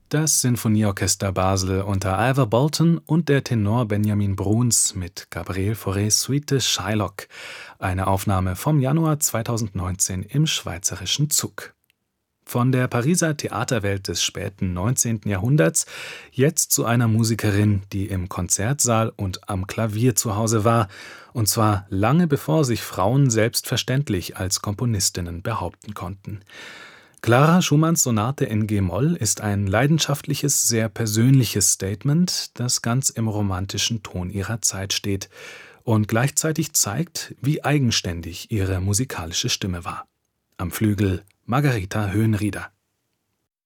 Das Sinfonieorchester Basel unter Ivor Bolton und der Tenor Benjamin Bruhns mit Gabriel Faurés Suite Shylock, eine Aufnahme vom Januar 2019 im Schweizerischen Zug. Von der Pariser Theaterwelt des späten 19. Jahrhunderts jetzt zu einer Musikerin, die im Konzertsaal und am Klavier zu Hause war, und zwar lange bevor sich Frauen selbstverständlich als Komponistinnen behaupten konnten. Clara Schumanns Sonate in g-Moll ist ein leidenschaftliches, sehr persönliches Statement, das ganz im romantischen Ton ihrer Zeit steht und gleichzeitig zeigt, wie eigenständig ihre musikalische Stimme war. Am Flügel Margarita Höhenrieder.